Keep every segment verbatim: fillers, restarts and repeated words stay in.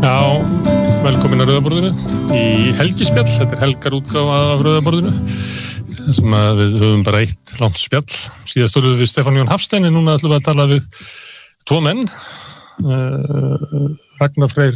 Já, velkomin að Rauðaborðinu í helgispjall, þetta er helgarútgáfa af Rauðaborðinu sem að við höfum bara eitt langt spjall. Síðast voruð við Stefán Jón Hafstein en núna ætlum við að tala við tvo menn, uh, Ragnar Freyr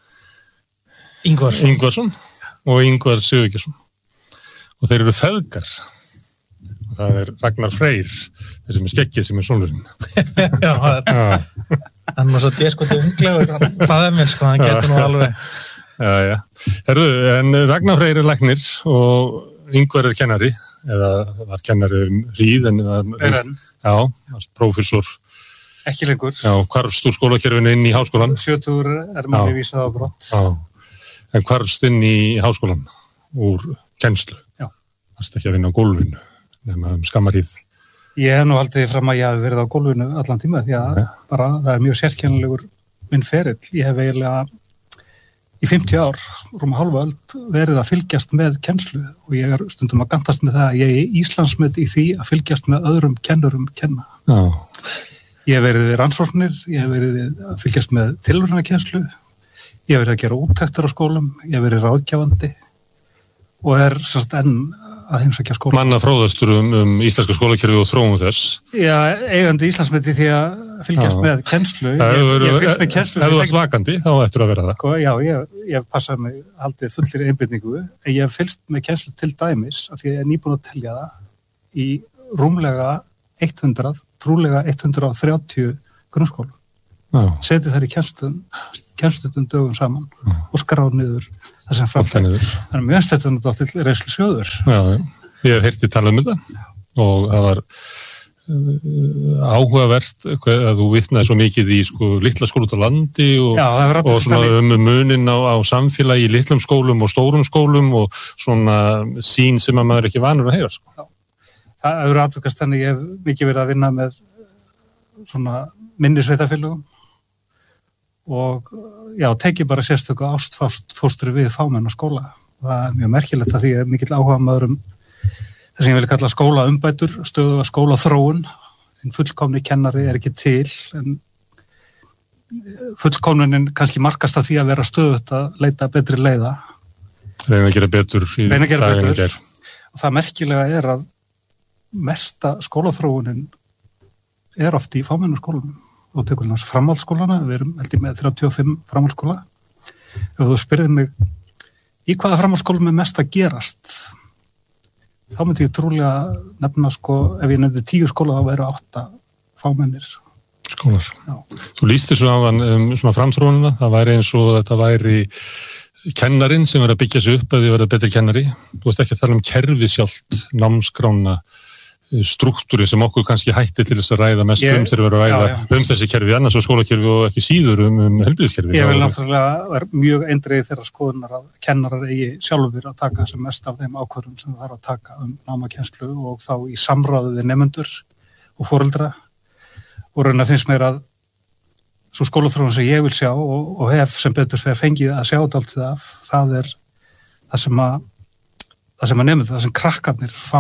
Ingvarsson. Ingvarsson og Ingvar Sigurgeirsson og þeir eru feðgar. Það er Ragnar Freyr, þessi með skeggið sem er sonurinn. Já, það er hann var svo déskoti unglegur, það er mér sko, hann getur nú alveg. Já, já. Herðu, en Ragnar Freyr er læknir og Ingvar er kennari, eða var kennari um hríð, en Er hann? Já, prófessor. Ekki lengur. Já, hvarfst úr skólakerfinu inn í háskólann. Sjötugur er manni vísað á brott. Já, en hvarfst inn í háskólann úr kennslu. Já. Varst ekki að vinna á gólfinu, nema um skammarhríð. Ég hef nú haldið fram að ég hef verið á gólfinu allan tíma því að ja. bara það er mjög sérkennilegur minn ferill. Ég hef eiginlega í fimmtíu ár, rúma hálfa öld, verið að fylgjast með kennslu og ég er stundum að gantast með það að ég er Íslandsmet í því að fylgjast með öðrum kennurum kenna. Já. Ég hef verið við rannsóknir, ég hef verið að fylgjast með tilraunakenslu, ég hef verið að gera úttektir á skólum, ég hef verið ráðgjafandi og er sérst enn að heimsækja skóla. Manna fróðastur um, um íslenska skólakerfi og þróun þess. Já, eigandi Íslandsmeti því að fylgjast já. Með kennslu. Já, ég, ég, ég fylgst með kennslu. Ef þú ert vakandi, þá ættir að vera það. Sko, já, ég, ég passað mig haldið fullir einbyrningu, en ég hef fylgst með kennslu til dæmis, af því að ég er nýbúin að telja það í rúmlega hundrað, trúlega hundrað og þrjátíu grunnskólum. Setið þær í kennslustundum dögum saman já. Og skráð niður það sem framfæði. Það er mjög stættum til reynslu sjóður. Já, ég hef heyrt í tala um þetta og það var uh, áhugavert að þú vitnaði svo mikið í sko, litla skóla út á landi og, já, og svona um munin á, á samfélagi í litlum skólum og stórum skólum og svona sín sem að maður ekki vanur að heyra. Sko. Já. Það eru atvökkast þannig ég hef mikið verið að vinna með svona minni sveitafélögum og já, teki bara sérstöku ástfást fóstri við fámenna skóla. Það er mjög merkilegt að því ég er mikill áhuga maður um það sem ég vil kalla skólaumbætur, stöðuga skólaþróun. En fullkomni kennari er ekki til, en fullkomnunin kannski markast af því að vera stöðugt að leita betri leiða. Reyna að gera betur. Reyna að gera betur. Og það merkilega er að mesta skólaþróunin er oft í fámennu skólunum. Og tekur hans framhaldsskólana, við erum held ég með þrjátíu og fimm framhaldsskóla. Ef þú spyrðir mig í hvaða framhaldsskólum er mest að gerast, þá myndi ég trúlega nefna sko, ef ég nefndi tíu skóla þá væru átta fámennir. Skólar. Já. Þú lýstir svo á hann um svona framþróunina, það væri eins og þetta væri kennarinn sem verður að byggja sig upp að því verður betri kennari. Þú veist ekki að tala um kerfi sjálft, námskrána, struktúri sem okkur kannski hætti til þess að ræða mest ég, um þegar við erum að ræða já, já. Um þessi kerfi, annars og skólakerfi og ekki síður um, um heilbrigðiskerfi. Ég vil náttúrulega vera mjög eindregið þeirra skoðunar að kennarar eigi sjálfur að taka sem mest af þeim ákvörðum sem það þarf að taka um námakenslu og þá í samráði við nemendur og foreldra og raun að finnst mér að svo skólaþróun sem ég vil sjá og, og hef sem betur fyrir fengið að sjá dálítið af, það er það sem að það sem að nemendur, það sem krakkarnir fá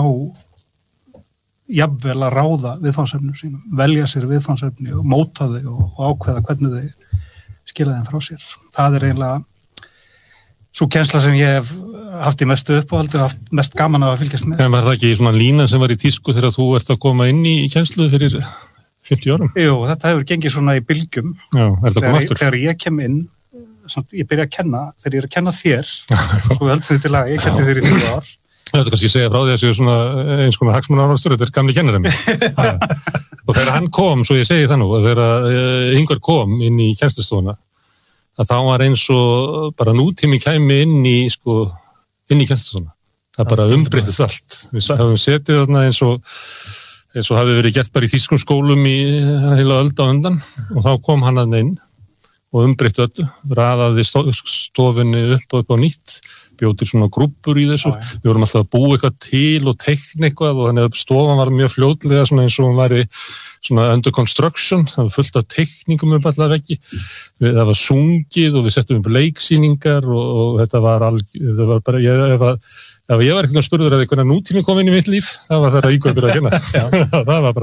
jafnvel að ráða viðfangsefnum sínum, velja sér viðfangsefni og móta þau og, og ákveða hvernig þau skila þeim frá sér. Það er eiginlega svo kennsla sem ég hef haft í mestu uppáhaldi og haft mest gaman af að fylgjast með. En var það ekki svona lína sem var í tísku þegar þú ert að koma inn í kennslu fyrir fimmtíu árum? Jú, þetta hefur gengið svona í bylgjum. Já, er þetta komið aftur? Þegar ég kem inn, samt, ég byrja að kenna, þegar ég er að kenna þér, og við höldum því til að ég kenni þér í fjögur ár. Þetta er kannski að segja frá því að séu svona eins konar hagsmunaárekstur, þetta er gamli kennarinn minn. Og þegar hann kom, svo ég segi það nú, þegar Ingvar kom inn í kennslustofuna, að þá var eins og bara nútími kæmi inn í, sko, inn í kennslustofuna. Það bara umbreyttist allt. Við höfum setið þarna eins og, eins og hafi verið gert bara í þýskum skólum í heila öld á undan og þá kom hann að inn og umbreytti öllu, raðaði stofinni upp og upp á nýtt. Bjótir svona grúppur í þessu. Já, við vorum alltaf að búa eitthvað til og teikna eitthvað og þannig að stofan var mjög fljótlega svona eins og hún væri svona under construction, það var fullt af teikningum upp allar veggi. Það var sungið og við settum upp leiksýningar og, og þetta var alg, þetta var bara, ég, ef, að, ef ég var ekkert að spurður að einhverja nútími kom inn í mitt líf, það var það að Ígor byrja að kenna. Það var bara hannig.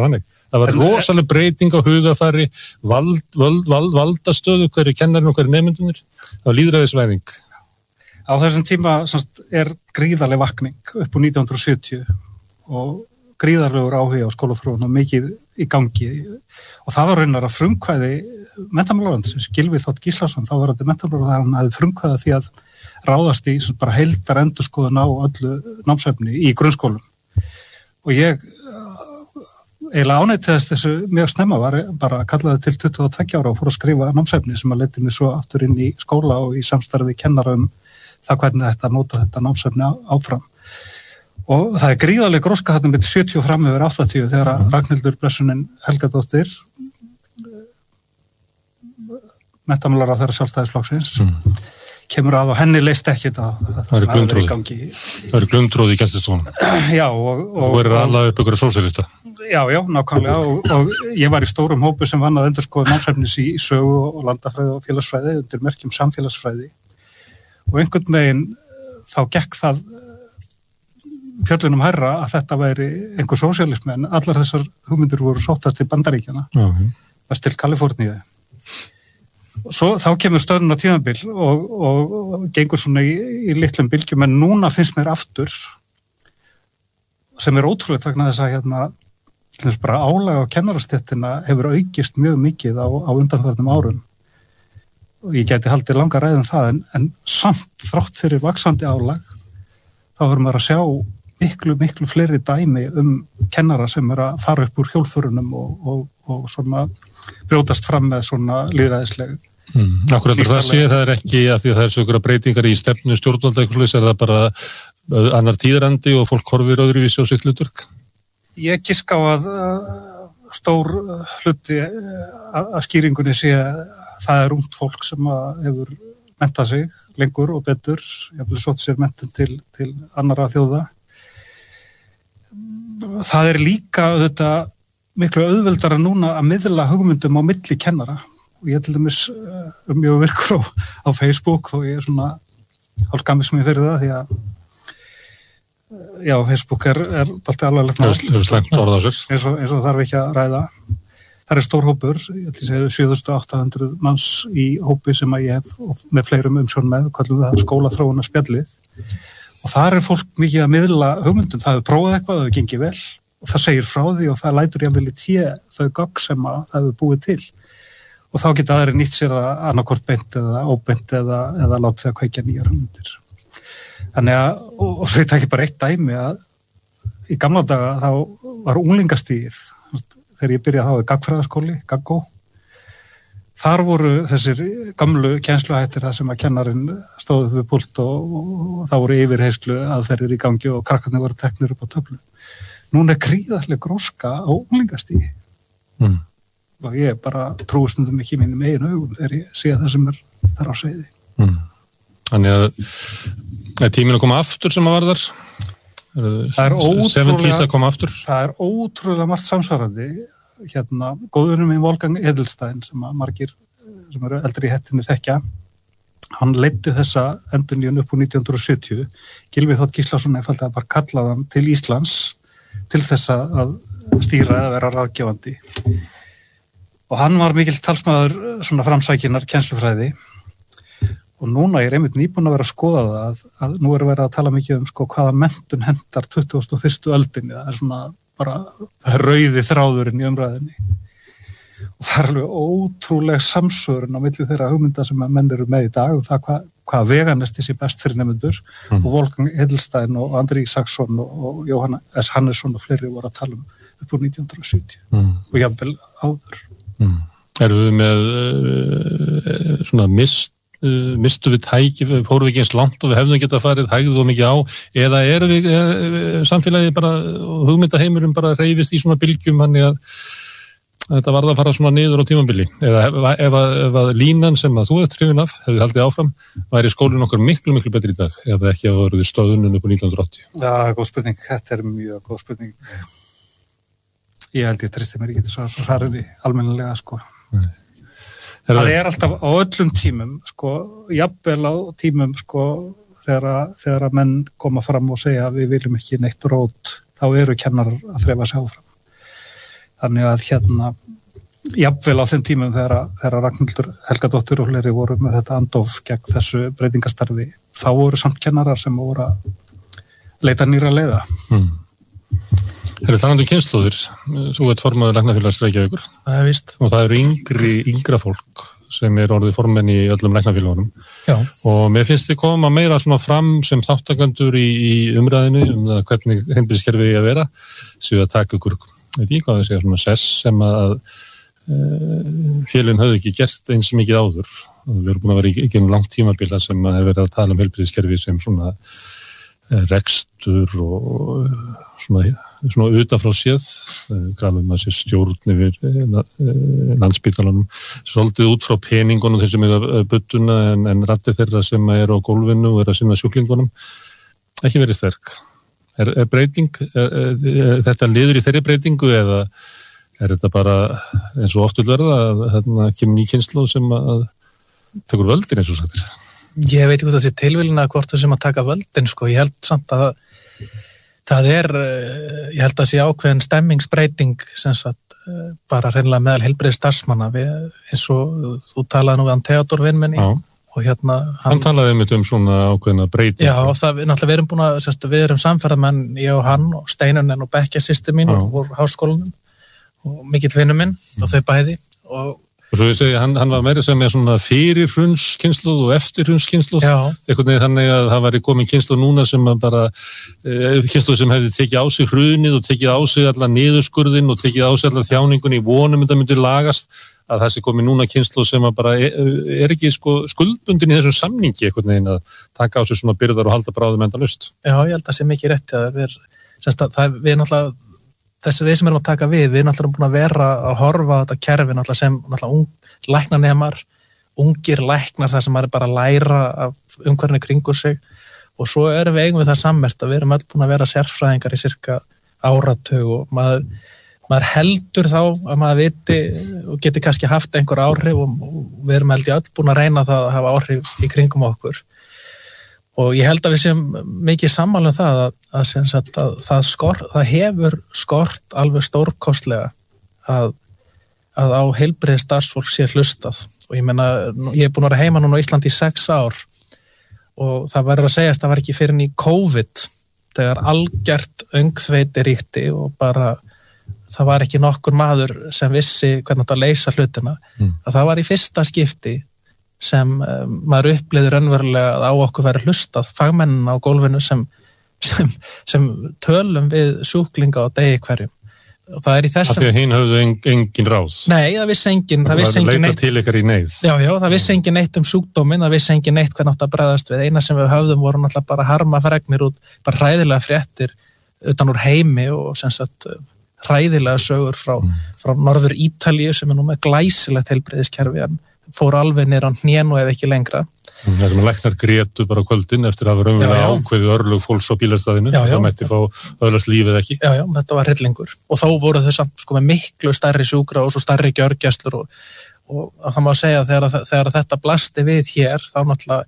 Það var rosaleg breyting á hugafari, vald, vald, vald, valdastöðu, hverju kennarinn og hverju nemendunir. Það var lýðræðisvæðing. Á þessum tíma semst, er gríðarleg vakning upp úr nítján hundruð sjötíu og gríðarlegur áhugi á skólaþróun og mikið í gangi. Og það var raunar að frumkvæði menntamálaráðuneytisins, Gylfi Þ. Gíslason, þá var þetta menntamálaráðuneytisins, hann hafði frumkvæða því að ráðast í sem bara heildar endurskoðun á öllu námsefni í grunnskólum. Og ég eiginlega ánægtaðist þessu mjög snemma, var bara kallaði til tuttugu og tveggja ára og fór að skrifa námsefni sem að leiddi mig svo aftur inn í skóla og í samstarfi kennara um það hvernig þetta móta þetta námsefni áfram. Og það er gríðarleg gróska þarna milli sjötíu og fram yfir áttatíu þegar að Ragnhildur Blessunin Helgadóttir menntamálaráðherra Sjálfstæðisflokksins mm. kemur að og henni leist ekki þetta. Það eru glundróði. Það eru glundróði í kennslustofunum. Já, og... Og það eru alveg upp ykkur sósíalista. Já, já, nákvæmlega og, og ég var í stórum hópu sem vann að endurskoða námsefnis í sögu og landafræði og félagsfræði undir merkjum samfélagsfræði og einhvern veginn þá gekk það fjöllunum hærra að þetta væri einhver sósíalismi en allar þessar hugmyndir voru sóttar til Bandaríkjana, okay. til Kaliforníu. Svo þá kemur stöðun á tímabil og, og, og gengur svona í, í litlum bylgjum en núna finnst mér aftur sem er ótrúlegt vegna þess að hérna bara álag á kennarastéttina hefur aukist mjög mikið á, á undanförnum árum og ég gæti haldið langa ræðum það en, en samt þrátt fyrir vaxandi álag þá verður maður að sjá miklu, miklu fleiri dæmi um kennara sem er að fara upp úr hjólförunum og, og, og svona brjótast fram með svona lýðræðisleg mm. Akkurat það sé það er ekki að því að það er svo breytingar í stefnu stjórnvalda eitthvað er það bara annar tíðrandi og fólk horfir öðruvísi á sitt hlutverk? Ég giska á að uh, stór uh, hluti uh, að skýringunni sé að það er ungt fólk sem hefur mentað sig lengur og betur, jafnvel sótt sér menntun til, til annarra þjóða. Það er líka þetta miklu auðveldara núna að miðla hugmyndum á milli kennara og ég til dæmis uh, mjög virkur á, á Facebook og ég er svona hálfskammið sem ég fyrir það því að já, Facebook er, er alltaf alvarlegt mál. Það er slengt orð á sér. Eins og, eins og þarf ekki að ræða. Það er stór hópur, ég held að segja sjö þúsund átta hundruð manns í hópi sem að ég hef með fleirum umsjón með, kallum við það skólaþróuna spjallið. Og þar er fólk mikið að miðla hugmyndum, það hefur prófað eitthvað, það hefur gengið vel og það segir frá því og það lætur jafnvel í té þau gögn sem að það hefur búið til. Og þá geta aðri nýtt sér það annarkvort beint eða óbeint eða, eða látið að kveikja nýjar hugmyndir. Þannig að, og, og svo ég tekki bara eitt dæmi að í gamla daga þá var unglingastíð, þegar ég byrjaði þá í gagnfræðaskóli, gaggó, þar voru þessir gamlu kennsluhættir þar sem að kennarinn stóði við pult og, og, og það voru yfirheyslu aðferðir í gangi og krakkarnir voru teknir upp á töflu. Núna er gríðarleg gróska á unglingastíði mm. og ég bara trúi stundum ekki mínum eigin augum þegar ég sé það sem er þar á seiði. Mm. Þannig að er tíminn að koma aftur sem að var þar? Það er ótrúlega, að koma aftur? Það er ótrúlega margt samsvarandi. Hérna, góðurinn minn Wolfgang Edelstein sem að margir sem eru eldri í hettinni þekkja, hann leiddi þessa endurnýjun upp úr nítján hundruð og sjötíu. Gylfi Þ. Gíslason einfaldlega bara kallaði hann til Íslands til þess að stýra eða vera ráðgefandi. Og hann var mikill talsmaður svona framsækinnar kennslufræði. Og núna er einmitt nýbúin að vera að skoða það að, að nú er verið að tala mikið um sko hvaða menntun hendar tuttugasta og fyrstu öldinni. Það er svona bara, það er rauði þráðurinn í umræðinni. Og það er alveg ótrúleg samsvörun á milli þeirra hugmynda sem menn eru með í dag og það hvað, hvað veganesti sé best fyrir nemendur. Mm. Og Wolfgang Edelstein og Andri Ísaksson og, og Jóhann S. Hannesson og fleiri voru að tala um upp úr nítján hundruð og sjötíu. Mm. Og jafnvel áður. Mm. Erum við með uh, svona mist Uh, mistu við tæki, fórum við ekki eins langt og við hefðum getað farið hægðu og mikið á eða er við uh, samfélagi bara hugmyndaheimurum bara reyfist í svona bylgjum hann að þetta varð að fara svona niður á tímabili eða ef, ef, ef að línan sem að þú ert hrifin af hefði haldið áfram væri skólinn okkar miklu miklu betri í dag ef ekki að voruði stöðunum upp á nítján hundruð og áttatíu. Já, góð spurning, þetta er mjög góð spurning. Ég held ég tristi mér ekki þess að það er almennilega sko. Nei. Það er alltaf á öllum tímum, sko, jafnvel á tímum, sko, þegar, þegar að menn koma fram og segja að við viljum ekki neitt rót, þá eru kennarar að þrefa sig áfram. Þannig að hérna, jafnvel á þeim tímum þegar, þegar Ragnhildur Helgadóttir og fleiri voru með þetta andof gegn þessu breytingastarfi, þá voru samt kennarar sem voru að leita nýra leiða. Hmm. Herru, talandi um kynslóðir, þú ert formaður Læknafélags Reykjavíkur. Það er víst. Og það eru yngri, yngra fólk sem er orðið formenn í öllum læknafélögunum. Já. Og mér finnst þið koma meira svona fram sem þáttakendur í, í umræðinu um það hvernig heilbrigðiskerfið eigi að vera, séu að taka ykkur, veit ég hvað það segja, svona sess sem að e, félögin höfðu ekki gert eins mikið áður. Og við erum búin að vera í genum langt tímabila sem að hefur verið að tala um heilbrigðiskerfið sem svona rekstur og svona, svona utanfrá séð, grafum að sér stjórn yfir Landspítalanum, svolítið út frá peningunum þeir sem eru buttuna en, en rætti þeirra sem eru á gólfinu og eru að sinna sjúklingunum ekki verið sterk. Er, er breyting, er, er þetta liður í þeirri breytingu eða er þetta bara eins og oftur verða að hérna kemur ný kynslóð sem að tekur völdin eins og sagtir? Ég veit ekki hvort það sé tilviljun að hvort það sem að taka völdin, sko. Ég held samt að það er, ég held að sé ákveðin stemmingsbreyting sem sagt bara hreinlega meðal heilbrigðisstarfsmanna við, eins og þú talaði nú við hann Theodor vinn minni og hérna hann, hann talaði einmitt um svona ákveðina breyting. Já, og það, náttúrulega við erum búin að, semst, við erum samferðamenn, ég og hann og Steinunen og bekkjasystir mín og úr háskólanum og mikill vinur minn mm. og þau bæði og Og svo ég segi, hann, hann var meira sem með svona fyrir hrunskynslóð og eftir hrunskynslóð. Eitthvað nefnir þannig að það væri komin kynslóð núna sem að bara, e, kynslóð sem hefði tekið á sig hrunið og tekið á sig allar niðurskurðin og tekið á sig allar þjáningunni í vonum þetta myndi lagast, að það sé komin núna kynslóð sem að bara er, er ekki sko skuldbundin í þessum samningi eitthvað nefnir að taka á sig svona byrðar og halda bráðum endalaust. Já, ég held að það sé mikið rétt að við, semst að það, við náttúrulega þessi við sem erum að taka við, við erum náttúrulega búin að vera að horfa á þetta kerfi náttúrulega sem náttúrulega ung, læknanemar, ungir læknar þar sem maður er bara að læra af umhverfinu kringu sig og svo erum við eigum við það sammert að við erum öll búin að vera sérfræðingar í cirka áratug og maður, maður heldur þá að maður viti og geti kannski haft einhver áhrif og, og við erum held ég öll búin að reyna það að hafa áhrif í kringum okkur. Og ég held að við séum mikið sammála um það að, að, að, að það, skor, það hefur skort alveg stórkostlega að, að á heilbrigðis starfsfólk sé hlustað. Og ég meina, ég er búin að vera heima núna á Íslandi í sex ár og það verður að segjast að það var ekki fyrir í COVID þegar algjört öngþveiti ríkti og bara það var ekki nokkur maður sem vissi hvernig þetta leysa hlutina. Mm. Að það var í fyrsta skipti sem um, maður upplýður raunverulega að á okkur verið hlustað fagmennina á gólfinu sem, sem, sem tölum við sjúklinga á degi hverjum og það er í þessum... Af því að hinn höfðu en, engin ráð. Nei, það vissi engin... Það, það vissi engin neitt... til ykkar í neyð. Já, já, það vissi engin neitt um sjúkdóminn, það vissi engin neitt hvernig átt að bregðast við. Eina sem við höfðum voru náttúrulega bara harma fregnir út, bara hræðilega fréttir utan úr heimi og sem sagt hræðilega sögur frá, mm. frá norður Ítalíu sem er nú með glæsilegt heilbrigðiskerfi en fór alveg niður á hnén og ef ekki lengra. Það er sem að læknar grétu bara á kvöldin eftir að hafa raunverulega ákveðið örlög fólks á bílastæðinu, það mætti fá öðlast lífið ekki. Já, já, þetta var hryllingur. Og þá voru þau samt sko með miklu stærri sjúkra og svo stærri gjörgæslur og, og það má segja að þegar, þegar þetta blasti við hér, þá náttúrulega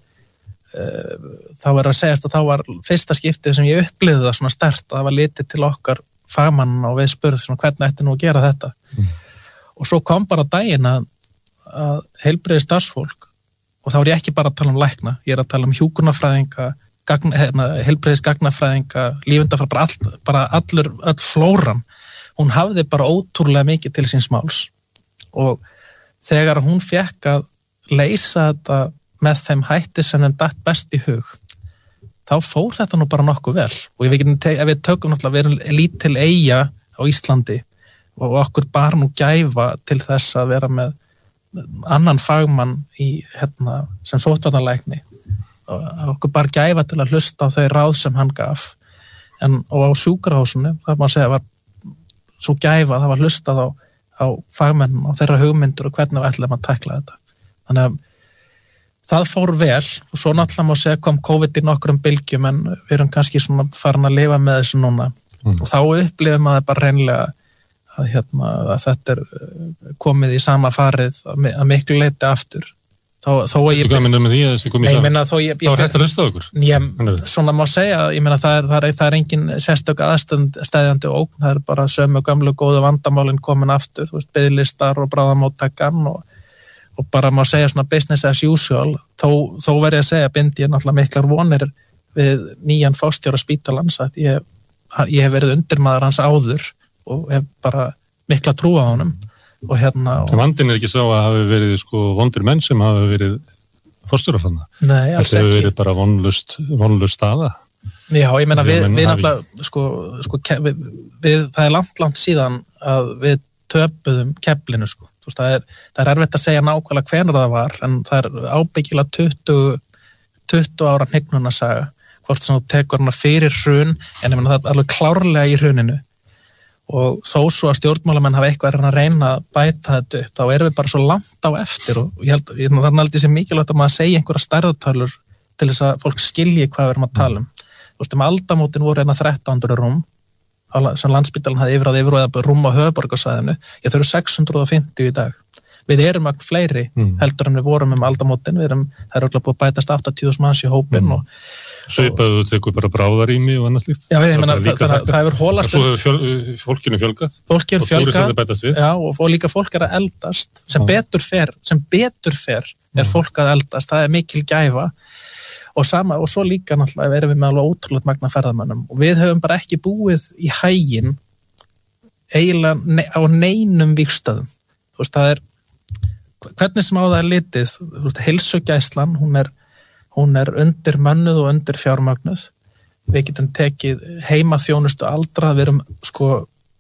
uh, þá verður að segjast að þá var fyrsta skiptið sem ég upplifði það svona sterkt, að það var litið til okkar fagmann og við spurðum svona hvernig ætti nú að gera þetta. Mm. Og svo kom bara daginn að að heilbrigðis starfsfólk og þá er ég ekki bara að tala um lækna, ég er að tala um hjúkrunarfræðinga, heilbrigðis gagnafræðinga, lífundafræðinga, bara, all, bara allur, öll flóran, hún hafði bara ótrúlega mikið til síns máls og þegar hún fékk að leysa þetta með þeim hætti sem þeim datt best í hug, þá fór þetta nú bara nokkuð vel og ef við tökum náttúrulega, við erum lítil eyja á Íslandi og okkur bara nú gæfa til þess að vera með annan fagmann í, hérna, sem sóttvarnalækni og okkur bara gæfa til að hlusta á þau ráð sem hann gaf en, og á sjúkrahúsinu, það má segja var svo gæfa, það var hlustað á, á fagmenn og þeirra hugmyndur og hvernig við ætlum að tækla þetta þannig að það fór vel og svo náttúrulega má segja kom COVID í nokkrum bylgjum en við erum kannski svona farin að lifa með þessu núna mm. og þá upplifum maður bara hreinlega að, hérna, að þetta er komið í sama farið að miklu leyti aftur þó, þó að ég... Þú hvað minnur með því að þessi komið Nei, meina, þó ég... Þá er hægt að hlusta á ykkur. Ég, svona má segja, ég meina það er, það er, það er engin sérstök aðstæðjandi ógn, það er bara sömu gamlu góðu vandamálin komin aftur, þú veist, biðlistar og bráðamóttakan og, og bara má segja svona business as usual, þó, þó verð ég að segja, bind ég náttúrulega miklar vonir við nýjan fórstjóra spítalans að ég, ég hef verið undirmaður hans áður og hef bara mikla trú á honum og hérna... Og... Vandinn er ekki svo að hafi verið sko vondir menn sem hafi verið fórstjórar þarna. Nei, alls ekki. Þetta hefur verið bara vonlust, vonlust staða. Já, ég meina við, við hafi... náttúrulega, sko, sko við, við, það er langt, langt síðan að við töpuðum keflinu, sko. Þú veist, það er, það er erfitt að segja nákvæmlega hvenær það var, en það er ábyggilega tuttugu, tuttugu ára hnignunarsaga, hvort sem þú tekur hana fyrir hrun, en ég meina það er alveg klárlega í hruninu. Og þó svo að stjórnmálamenn hafa eitthvað að reyna að bæta þetta upp, þá erum við bara svo langt á eftir og ég held, ég, þannig að þetta er mikilvægt að maður segja einhverja stærðartölur til þess að fólk skilji hvað við erum að tala um. Þú veist, um aldamótin voru einna þrettán hundruð rúm, sem Landspítalinn hafði yfir að yfir og rúm á höfuðborgarsvæðinu, ég þau eru sex hundruð fimmtíu í dag. Við erum ekki fleiri heldur en við vorum um aldamótin, við erum, það er örugglega búið að bætast áttatíu þúsund manns í hópinn mm. og Svipaðu tekur bara bráðarými og annað slíkt. Já, ég meina, það, það, það hefur hólast... Og svo hefur fjöl, fólkinu fjölgað. Fólkinu fjölgað, já, og, og líka fólk er að eldast, sem já. betur fer, sem betur fer er já. fólk að eldast, það er mikil gæfa og sama, og svo líka náttúrulega erum við með alveg ótrúlega magna ferðamönnum og við höfum bara ekki búið í hæginn eiginlega ne á neinum vígstöðum. Þú veist, það er, hvernig sem á það er litið, þú veist, heilsugæslan, hún er hún er undir mönnuð og undir fjármögnuð. Við getum tekið heimaþjónustu aldra, við erum sko,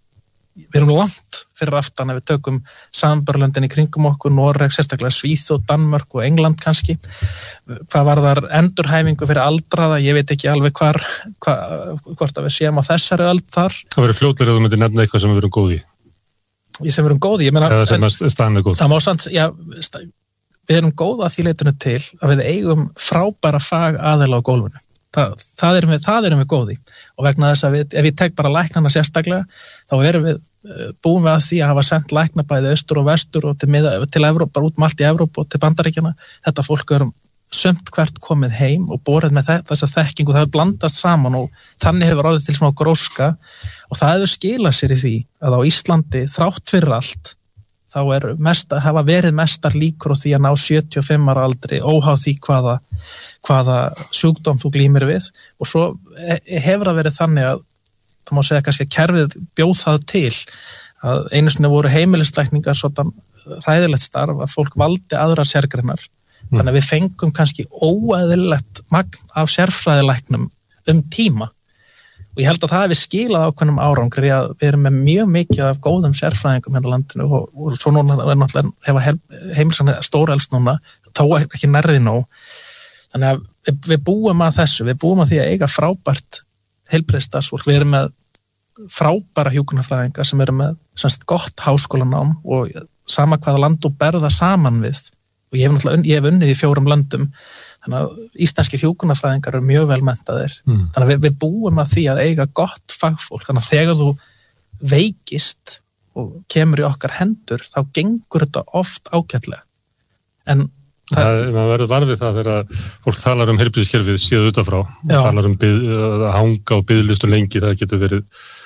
við erum langt fyrir aftan ef við tökum samanburðlöndin í kringum okkur, Noreg, sérstaklega Svíþjóð, Danmörk og England kannski. Hvað var þar endurhæfingu fyrir aldraða, ég veit ekki alveg hvar, hvar hvort að við séum á þessari öld þar. Það verður fljótlega að þú myndir nefna eitthvað sem við erum góð í. Ég sem við erum góð í, ég meina... Eða sem að staðan er góð. Það má samt, já, við erum góða að því leitinu til að við eigum frábæra fag aðeila á gólfinu. Það, það, erum við, það erum við góði og vegna þess að við, ef ég tek bara læknana sérstaklega, þá erum við búin við að því að hafa sendt lækna bæði austur og vestur og til, miða, til Evrópa, bara út um allt í Evrópa og til Bandaríkjana. Þetta fólk er sumt hvert komið heim og borið með þessa þekkingu, það hefur blandast saman og þannig hefur orðið til smá gróska og það hefur skilað sér í því að á Íslandi þrátt fyrir allt þá er mest, hafa verið mestar líkur á því að ná sjötíu og fimm ára aldri óháð því hvaða, hvaða sjúkdóm þú glýmir við og svo hefur það verið þannig að það má segja kannski að kerfið bjóð það til að einu sinni voru heimilislækningar svona hræðilegt starf að fólk valdi aðrar sérgreinar mm. þannig að við fengum kannski óeðlilegt magn af sérfræðilæknum um tíma og ég held að það hefði skilað ákveðnum árangri að við erum með mjög mikið af góðum sérfræðingum hérna á landinu og, og svo núna er náttúrulega hefa heimilsann stórelst núna, þá er ekki nærði nóg. Þannig að við, við búum að þessu, við búum að því að eiga frábært heilbrigðisstarfsfólk, við erum með frábæra hjúkrunarfræðinga sem eru með semst gott háskólanám og sama hvaða land og berða saman við og ég hef náttúrulega ég hef unnið í fjórum löndum þannig að íslenskir hjúkrunarfræðingar eru mjög vel menntaðir. Mm. Þannig að við, við búum að því að eiga gott fagfólk. Þannig að þegar þú veikist og kemur í okkar hendur, þá gengur þetta oft ágætlega. En það... Það, maður verður varfið það þegar fólk talar um heilbrigðiskerfið síðan utanfrá. Talar um byð, að hanga og biðlistur lengi, það getur verið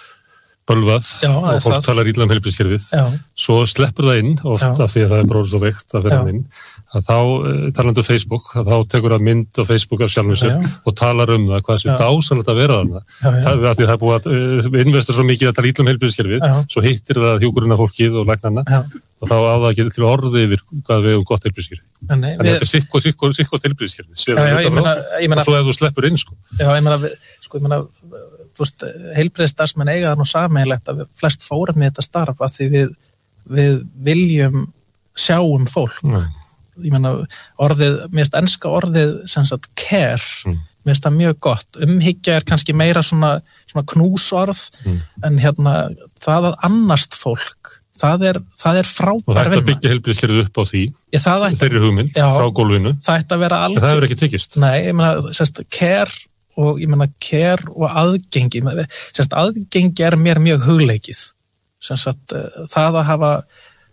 bölvað Já, og fólk það. talar illa um heilbrigðiskerfið. Svo sleppur það inn, oft Já. af því að það er bróðið svo veikt að vera inn. Að þá, talandu Facebook, að þá tekur það mynd á Facebook af sjálfum sér og talar um það, hvað sé dásanlegt að vera þarna. Já, já. Það er að því það er búið að uh, investor svo mikið að tala illa um heilbrigðiskerfið, svo hittir það hjúkurinn af fólkið og læknarna og þá á það ekki til orði yfir hvað við hefum gott heilbrigðiskerfið. Þannig að þetta er sikk og sikk og heilbrigðiskerfið. Og svo ef þú sleppur inn, sko. Já, ég meina, sko, ég meina, þú veist, heilbrigðisstarfsmenn eiga það nú sameiginlegt að flest fórum í þetta starf að því við, við viljum sjá um fólk. Nei. Ég meina orðið, mér finnst enska orðið sem sagt care, mm. mér finnst það mjög gott umhyggja er kannski meira svona, svona knúsorð mm. en hérna það að annast fólk það er, það er frábær vinna og það ætti að byggja heilbrigðiskerfið upp á því ég, þeirri hugmynd já, frá gólfinu það ætti að vera algjör en það hefur ekki tekist nei, ég meina, sérst, care og ég meina care og aðgengi sérst, aðgengi er mér mjög hugleikið sérst, það að hafa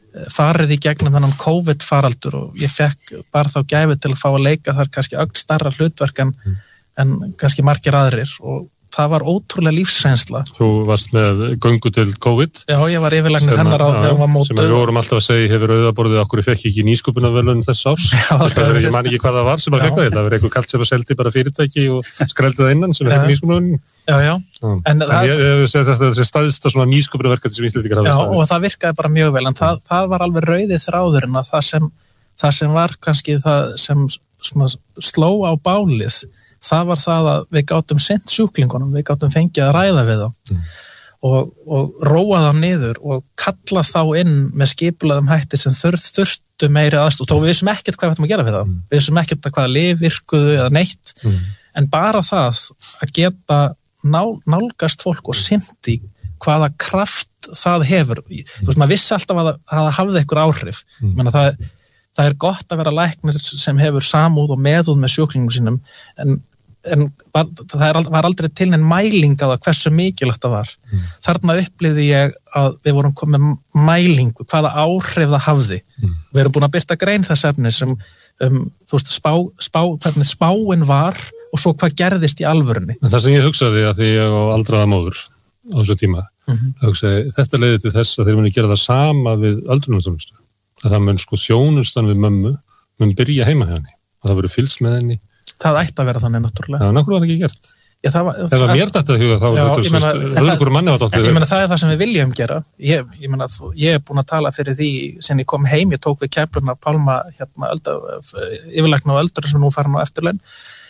farið í gegnum þennan COVID faraldur og ég fekk bara þá gæfi til að fá að leika þar kannski ögn starra hlutverk en, mm. en kannski margir aðrir og það var ótrúlega lífsreynsla. Þú varst með göngu til COVID. Já, ég var yfirlæknir hennar á þegar hún var mótuð. Sem við vorum alltaf að segja hefur auðaborðið okkur fekk ekki nýsköpunarverðlaun þess árs. Já, það er ég man ekki hvað það var sem að fekk það. Það var eitthvað kalt sem að seldi bara fyrirtæki og skrældi það innan sem við fekk nýsköpunarverðlaun. Já, já. En, en það, ég hef segið þetta þessi staðista svona nýsköpunarverkefni sem Íslendingar hafa staðið. Já, og það virkaði bara mjög vel en það, það var alveg rauði þráðurinn að það sem, það sem var kannski það sem svona, sló á bálið það var það að við gátum sent sjúklingunum, við gátum fengið að ræða við þá mm. og, og róa þá niður og kalla þá inn með skipulaðum hætti sem þurft, þurftu meiri aðstoð, þó við vissum ekkert hvað við ættum að gera við þá, mm. við vissum ekkert hvaða lyf virkuðu eða neitt, mm. en bara það að geta ná, nálgast fólk og sinti hvaða kraft það hefur, mm. þú veist, maður vissi alltaf að það hafði einhver áhrif, mm. menna það Það er gott að vera læknir sem hefur samúð og meðúð með sjúklingum sínum en, en var, það er, var aldrei til neinn mæling á það hversu mikilvægt það var. Mm. Þarna upplifði ég að við vorum komið mælingu, hvaða áhrif það hafði. Mm. Við erum búin að birta grein þess efni sem um, þú veist, spá, spá, hvernig spáin var og svo hvað gerðist í alvörunni. En það sem ég hugsaði að því ég á aldraða móður á þessu tíma, mm-hmm. hugsaði, þetta leiði til þess að þeir muni gera það sama við öldrunarþjónustu. Að það mun sko þjónustan við mömmu mun byrja heima hjá henni og það verður fylgst með henni. Það ætti að vera þannig náttúrulega. Það er náttúrulega ekki gert. Já, það var, Ef það mér dætti að huga þá já, ég meina, öðrugur manni var dóttir. Ég meina það er það sem við viljum gera. Ég, ég meina ég er búin að tala fyrir því sem ég kom heim, ég tók við kæpluna Pálma hérna ölda, yfirlækna á öldur sem nú farin á eftirlaun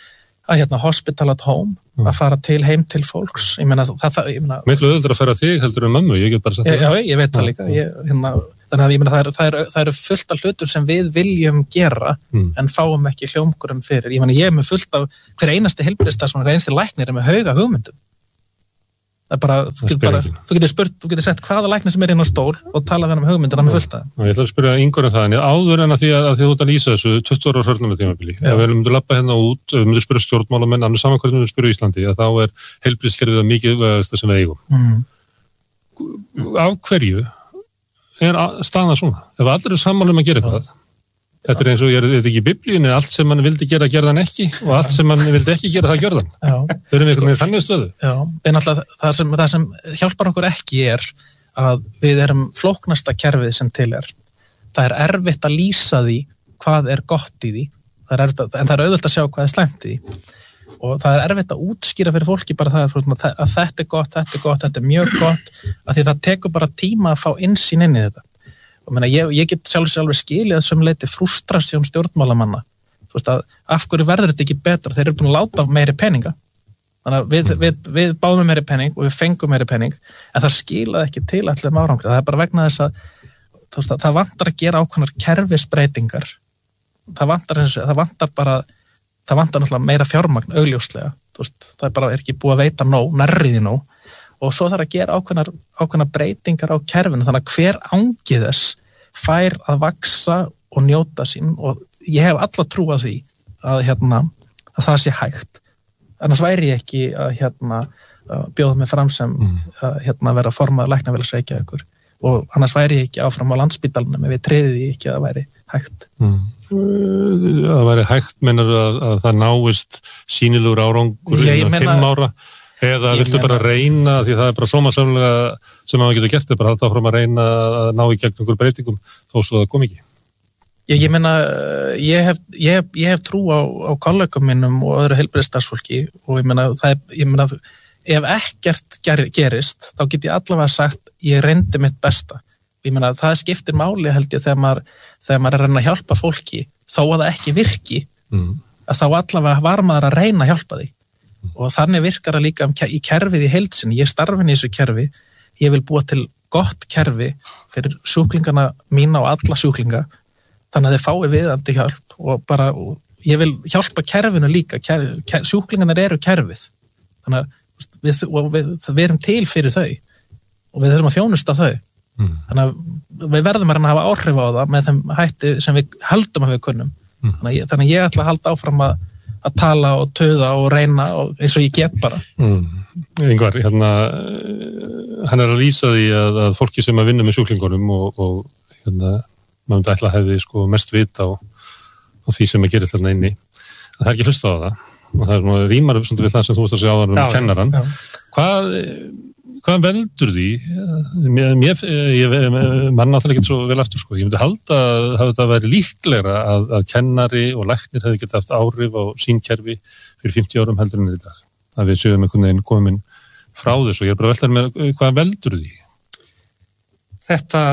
að hérna hospital at home mm. að fara til heim til fólks. Ég meina það það ég meina Miklu auðveldur að fara þig heldur en mömmu, ég get bara sagt það. Já, ég veit það líka. Ég hérna Þannig að ég meina það eru, það eru, það eru fullt af hlutur sem við viljum gera mm. en fáum ekki hljómkurum fyrir. Ég meina ég er með fullt af hver einasti heilbrigðisstarfsmaður, hver einasti læknir er með hauga hugmyndum. Það er bara, þú getur bara, þú getur spurt, þú getur sett hvaða læknir sem er inn á stól og tala við hann um hugmyndina með fullt af. Ég ætla að spyrja Ingur um það, en áður en að því að, að því þú ert að lýsa þessu tuttugu ára hrörnunartímabili. Ef við myndum lappa hérna út, ef við myndum spyrja stjórnmálamenn, annars saman hvernig við myndum spyrja Íslandi, að þá er heilbrigðiskerfið mikilvægasta sem við eigum. Mm. Af hverju er staðan svona? Ef allir er sammála um að gera eitthvað, þetta er eins og ég er þetta ekki í biblíunni, allt sem mann vildi gera gerðan ekki og allt sem mann vildi ekki gera það gjörðan. Þau erum einhvern veginn þannig stöðu. Já, en alltaf það sem, það sem hjálpar okkur ekki er að við erum flóknasta kerfið sem til er. Það er erfitt að lýsa því hvað er gott í því, það er erfitt að, en það er auðvelt að sjá hvað er slæmt í því. Og það er erfitt að útskýra fyrir fólki bara það að, að þetta er gott, þetta er gott, þetta er mjög gott, að því það tekur bara tíma að fá innsýn inn í þetta. Og meina, ég, ég get sjálf sjálfur skilið að sem leiti frustrasjón stjórnmálamanna. Þú veist að af hverju verður þetta ekki betra? Þeir eru búin að láta meiri peninga. Þannig að við, við, við báðum meiri pening og við fengum meiri pening, en það skilaði ekki til allir árangri. Það er bara vegna þess að, veist, að það vantar að gera ákveðnar kerfisbreytingar. Það vantar, það vantar bara það vantar náttúrulega meira fjármagn augljóslega, þú veist, það er bara er ekki búið að veita nóg, nærriði nóg og svo þarf að gera ákveðnar, ákveðnar breytingar á kerfinu, þannig að hver angi þess fær að vaksa og njóta sín og ég hef alla trú að því að, hérna, að það sé hægt, annars væri ég ekki að hérna, bjóða mig fram sem að hérna, vera formaður læknafélags Reykjavíkur og annars væri ég ekki áfram á Landspítalanum ef við treyði því ekki að það væri hægt. Mm. Það væri hægt, meinar að, að það náist sýnilegur árangur innan fimm ára eða viltu meina, bara reyna, því það er bara sómasamlega sem maður getur gert, það er bara alltaf áfram að reyna að ná í gegn einhver breytingum þó svo það kom ekki. Ég, ég meina, ég hef, ég hef, ég hef trú á, á kollegum minnum og öðru heilbrigðisstarfsfólki og ég meina, það er, ég meina, ef ekkert ger, gerist, þá get ég allavega sagt, ég reyndi mitt besta. Ég meina, það skiptir máli held ég þegar maður, þegar maður er að reyna að hjálpa fólki þó að það ekki virki mm. að þá allavega var maður að reyna að hjálpa því mm. og þannig virkar það líka í kerfið í heild sinni, ég starfin í þessu kerfi ég vil búa til gott kerfi fyrir sjúklingana mína og alla sjúklinga þannig að þeir fái viðandi hjálp og bara, og ég vil hjálpa kerfinu líka, kerf, ker, sjúklingarnir eru kerfið þannig að við, við, við erum til fyrir þau og við þurfum að þjónusta þau Mm. Þannig að við verðum að hafa áhrif á það með þeim hætti sem við höldum að við kunnum. Mm. Þannig, að ég, þannig að ég ætla að halda áfram að, að tala og töða og reyna og eins og ég get bara. Mm. Ingvar, hérna, hann er að lýsa því að, að fólki sem að vinna með sjúklingunum og, og hérna, maður myndi ætla að hefði sko mest vita á, á því sem að gerist þarna inni. Það er ekki hlustað á það og það er svona rýmar upp við það sem þú veist að segja á það um kennaran. Já. Hvað, hvað veldur því? Mér, mér, ég mann náttúrulega ekki svo vel aftur sko. Ég myndi halda að þetta væri líklegra að, að kennari og læknir hefði getað haft áhrif á sín kerfi fyrir fimmtíu árum heldur en í dag. Að við séum einhvern veginn komin frá þessu. Ég er bara veltað með hvað veldur því? Þetta,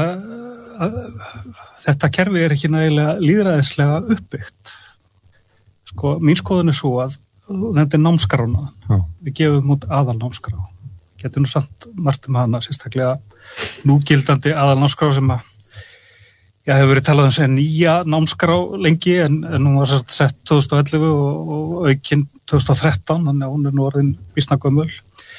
þetta kerfi er ekki nægilega lýðræðislega uppbyggt. Sko, mín skoðun er svo að þetta er námskrána. Já. Við gefum út aðalnámskrá. Getur nú samt margt um hana, sérstaklega núgildandi aðalnámskrá sem að já, hefur verið talað um sem nýja námskrá lengi en, en hún var sett tvö þúsund og ellefu og, og aukinn tvö þúsund og þrettán, þannig að hún er nú orðin býsna gömul.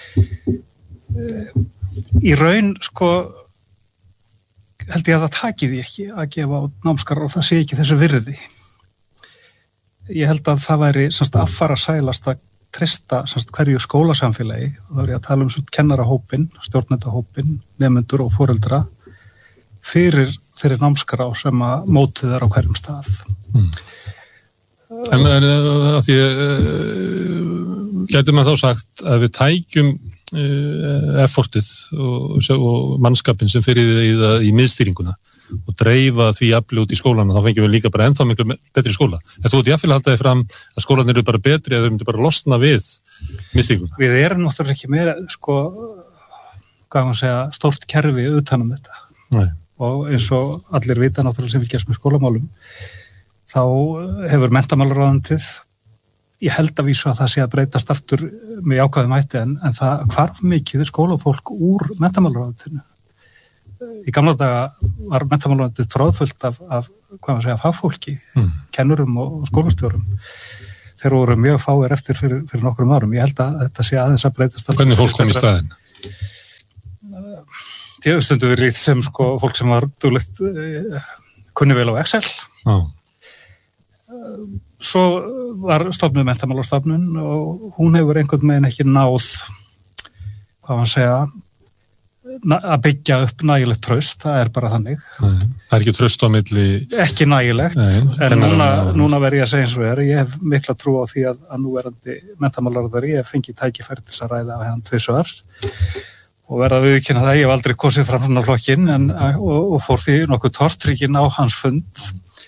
Í raun, sko, held ég að það taki því ekki að gefa út námskrá og það sé ekki þessu virði. Ég held að það væri semst affara sælast að treysta semst hverju skólasamfélagi og þá er ég að tala um svona kennarahópin, stjórnendahópin, nemendur og foreldra fyrir þeirri námskrá sem að mótið er á hverjum stað. Mm. En, en að því uh, getur maður þá sagt að við tækjum uh, effortið og, og mannskapin sem fyrir í, í, í miðstýringuna og dreifa því afli út í skólana, þá fengjum við líka bara ennþá miklu betri skóla. En þú ert jáfnvel haldaði fram að skólanir eru bara betri eða þau myndir bara losna við miðstýringuna. Við erum náttúrulega ekki meira, sko, hvað maður segja, stórt kerfi utan um þetta. Nei. Og eins og allir vita náttúrulega sem fylgjast með skólamálum, þá hefur menntamálaráðuneytið, ég held að vísu að það sé að breytast aftur með jákvæðum hætti, en, en það hvarf mikið skólafólk úr menntamálaráðuneytinu. Í gamla daga var menntamálaráðuneytið tróðfullt af, af hvað maður segja, fagfólki, mm. kennurum og skólastjórum. Þeir voru mjög fáir eftir fyrir, fyrir nokkrum árum. Ég held að þetta sé aðeins að breytast. Hvernig fólk kom í staðinn? Ég hef stundu verið sem sko, fólk sem var duglegt eh, kunni vel á Excel. Ah. Svo var stofnuð menntamálastofnun og hún hefur einhvern veginn ekki náð, hvað maður segja, að byggja upp nægilegt traust, það er bara þannig. Nei, það er ekki traust á milli... Ekki nægilegt, Nei, en núna, núna verð ég að segja eins og er, ég hef mikla trú á því að, að núverandi menntamálaráðherra, ég hef fengið tækifæri til að ræða á hann tvisvar og verða viðurkenna það, ég hef aldrei kosið fram svona flokkinn en, og, og fór því nokkuð tortrygginn á hans fund,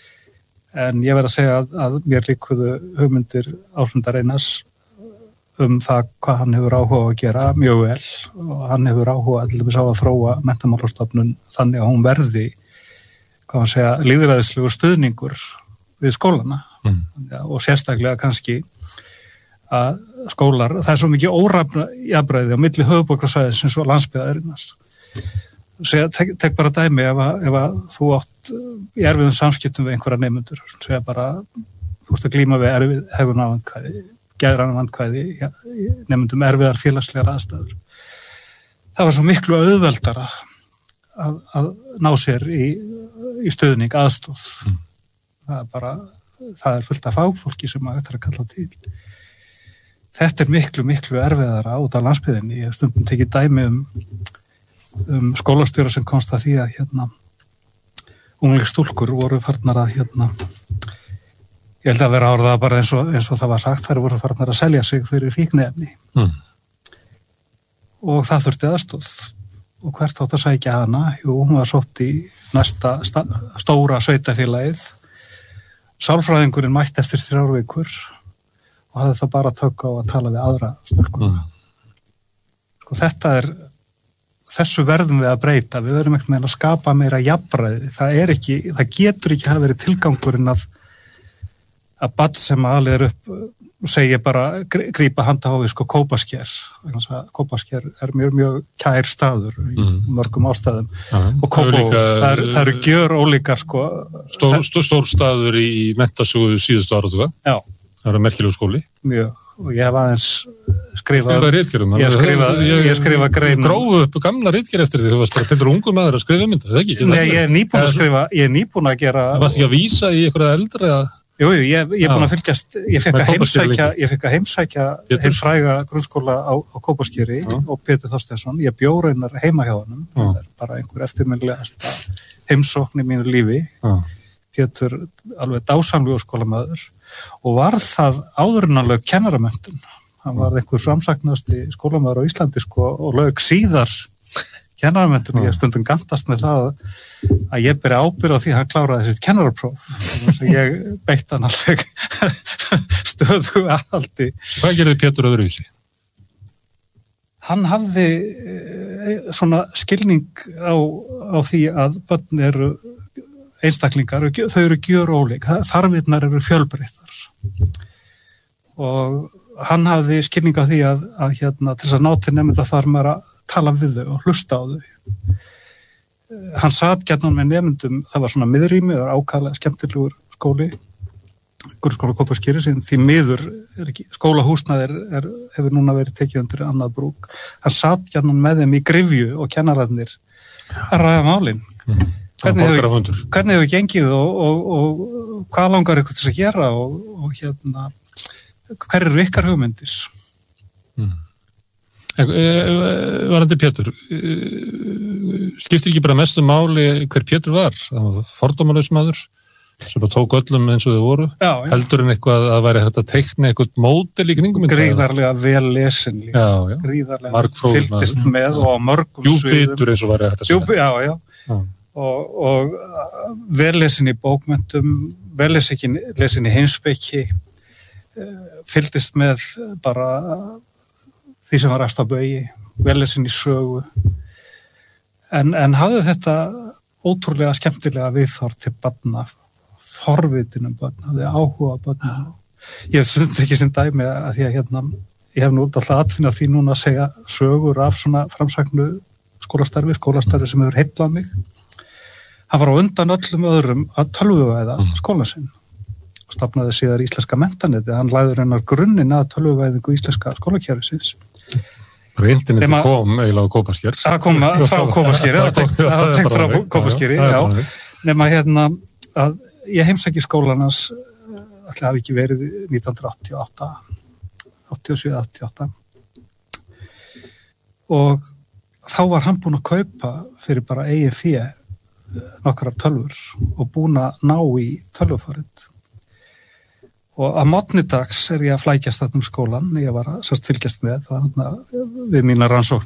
en ég verð að segja að, að mér líkuðu hugmyndir Ásmundar Einars um það hvað hann hefur áhuga að gera mjög vel og hann hefur áhuga til þess að þróa menntamálastofnun þannig að hún verði, hvað maður segja, lýðræðislegu stuðningur við skólana mm. og sérstaklega kannski að skólar, það er svo mikið órafnjafnræði á milli höfuðborgarsvæðis eins og landsbyggðarinnar. Segja, tek, tek bara dæmi ef að, ef að þú átt í erfiðum samskiptum við einhverja nemendur, segja bara, þú ert að glíma við erfið hegðun áhandkvæði, geðrænan vandkvæði, ja, nefndum erfiðar félagslegar aðstæður. Það var svo miklu auðveldara að, að ná sér í, í stuðning aðstóð. Mm. Það er bara, það er fullt af fagfólki sem að þetta er að kalla til. Þetta er miklu, miklu erfiðara út á landsbyggðinni. Ég hef stundum tekið dæmi um, um skólastjóra sem komst að því að hérna, unglingsstúlkur voru farnar að hérna, ég held að vera árða bara eins og, eins og það var sagt, þær voru farnar að selja sig fyrir fíkniefni. Mm. Og það þurfti aðstóð. Og hvert átt að sækja hana? Jú, hún var sótt í næsta sta, stóra sveitafélagið. Sálfræðingurinn mætti eftir þrjár vikur og hafði það bara tök á að tala við aðra stúlkur. Mm. Sko þetta er, þessu verðum við að breyta. Við verðum ekkert með að skapa meira jafnræði. Það er ekki, það getur ekki hafa verið tilgangurinn að að barn sem alið er upp segja bara grípa handahófið sko Kópasker. Kópasker er mjög, mjög kær staður í mm. mörgum ástæðum. Ja, og Kópó, það, er, það eru gjör ólíkar sko. Stór, stór, stór staður í menntasugu síðustu áratuga. Já. Það er merkilegur skóli. Mjög. Og ég hef aðeins skrifað... Skrifað ritgerðum. Ég skrifað, ég skrifað grein... Grófu upp gamla ritgerð eftir því. Þú varst bara til þér ungur maður að skrifa um þetta, það ekki? Nei, ég er nýbúin að skrifa, ég er nýbúin að gera... Það varst ekki að vísa í einhverja eldri að... Jú, ég, ég er búin að fylgjast, ég fekk að heimsækja, ég fekk að heimsækja hinn fræga grunnskóla á, á Kópaskeri og Pétur Þorsteinsson, ég bjó raunar heima hjá honum, það er bara einhver eftirminnilegasta heimsókn í mínu lífi. Já. Pétur alveg dásamlegur skólamaður og var það áður en hann lauk kennaramöntun. Hann var einhver framsæknasti skólamaður á Íslandi sko og lauk síðar kennaramöntun og ég stundum gantast með það að ég beri ábyrgð á því að hann kláraði sitt kennarapróf. Þannig að ég beitt hann alveg stöðu aðhaldi. Hvað gerði Pétur öðruvísi? Hann hafði svona skilning á, á því að börn eru einstaklingar, þau eru gjörólík, þarfirnar eru fjölbreyttar. Og hann hafði skilning á því að, að hérna, til þess að ná til nemenda þarf maður að tala við þau og hlusta á þau. Hann satt gjarnan með nemendum, það var svona miðrými, það var ákaflega skemmtilegur skóli, grunnskóla Kópaskeri, sem því miður er ekki, skólahúsnæði er, er, hefur núna verið tekið undir annað brúk. Hann satt gjarnan með þeim í gryfju og kennararnir að ræða málin. Mm. Hvernig hefur, hvernig hefur gengið og, og, og hvað langar ykkur til að gera og, og hérna, hver eru ykkar hugmyndir? Mm. Varandi Pétur, skiptir ekki bara mestu máli hver Pétur var? Það var fordómalaus maður sem bara tók öllum eins og þau voru. Já, já. Heldur en eitthvað að væri hægt að teikna eitthvað módel í kringum? Gríðarlega vel lesin líka. Já, já. Gríðarlega fylgdist með og á mörgum sviðum. Djúpvitur eins og væri hægt að segja. Djúp, já, já. já. Og, og vel lesin í bókmenntum, vel lesin í heimspeki, fylgdist með bara því sem var efst á baugi, vel lesin í sögu. En, en hafði þetta ótrúlega skemmtilega viðhorf til barna, forvitinum barna, hafði áhuga barna. Ég fundi ekki sem dæmi að því að hérna, ég hef nú alltaf atfinnað því núna að segja sögur af svona framsæknu skólastarfi, skólastarfi sem hefur heitlað mig. Hann var á undan öllum öðrum að tölvuvæða skólan sinn og stofnaði síðar íslenska menntanetti. Hann lagði hennar grunninn að tölvuvæðingu íslenska skólakerfisins. Interneti Nema, kom eiginlega á Kópasker. Það kom frá Kópaskeri, það tengt frá Kópaskeri, já. Nema hérna að ég heimsæki skólanans, ætli hafi ekki verið nítján hundruð áttatíu og átta, áttatíu og sjö áttatíu og átta. Og þá var hann búinn að kaupa fyrir bara eigin fé nokkrar tölvur og búinn að ná í tölvufarið. Og að morgni dags er ég að flækjast þarna um skólan, ég var að sérst fylgjast með, það var við mína rannsókn